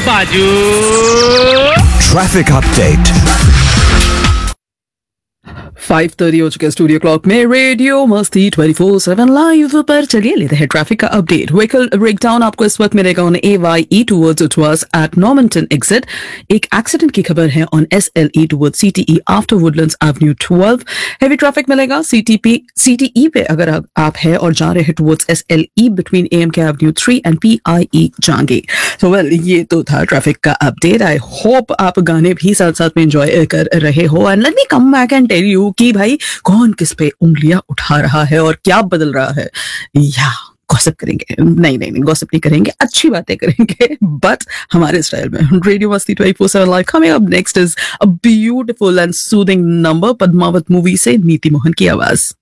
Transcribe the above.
बाजू traffic update 5:30 हो चुके स्टूडियो क्लॉक में रेडियो मस्ती 24/7 लाइव पर चलिए लेते हैं ट्रैफिक का अपडेट। व्हीकल ब्रेकडाउन आपको इस वक्त मिलेगा on AYE towards उठवास eight नॉर्मंटन exit. एक एक्सीडेंट की खबर है on SLE towards CTE after Woodlands Avenue 12। Heavy traffic मिलेगा CTE पे अगर आप है और जा रहे हैं towards SLE between AMK Avenue 3 and PIE जाएंगे। तो वेल ये तो था ट्रैफिक का अपडेट। आई होप आप गाने भी साथ साथ में एंजॉय कर रहे हो and let me come back and tell you कि भाई कौन किस पे उंगलियां उठा रहा है और क्या बदल रहा है। या गॉसिप करेंगे, नहीं गॉसिप नहीं करेंगे, अच्छी बातें करेंगे बट हमारे स्टाइल में। रेडियो मस्ती 24/7 live coming up next is a beautiful and soothing number Padmaavat movie से नीति मोहन की आवाज।